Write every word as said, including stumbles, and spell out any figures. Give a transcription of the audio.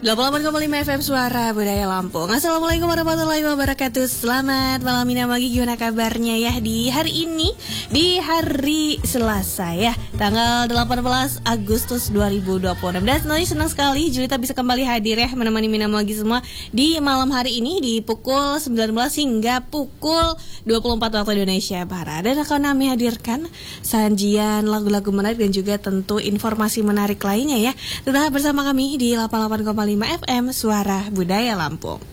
delapan puluh delapan koma lima F M Suara Budaya Lampung. Assalamualaikum warahmatullahi wabarakatuh. Selamat malam Mina Magi, gimana kabarnya ya di hari ini? Di hari Selasa ya, tanggal delapan belas Agustus dua ribu dua puluh. Dan nanti senang sekali Julita bisa kembali hadir ya, menemani Mina Magi semua di malam hari ini di pukul sembilan belas hingga pukul dua puluh empat waktu Indonesia Barat. Dan akan kami hadirkan sajian lagu-lagu menarik dan juga tentu informasi menarik lainnya ya. Tetap bersama kami di delapan puluh delapan koma lima F M Suara Budaya Lampung.